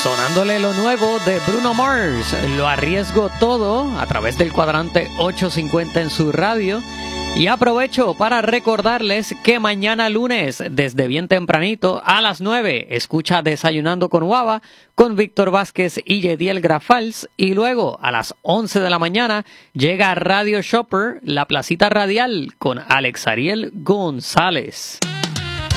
Sonándole lo nuevo de Bruno Mars, Lo Arriesgo Todo, a través del cuadrante 850 en su radio. Y aprovecho para recordarles que mañana lunes, desde bien tempranito, a las 9, escucha Desayunando con Guava, con Víctor Vázquez y Yediel Grafals. Y luego, a las 11 de la mañana, llega Radio Shopper, la placita radial, con Alex Ariel González.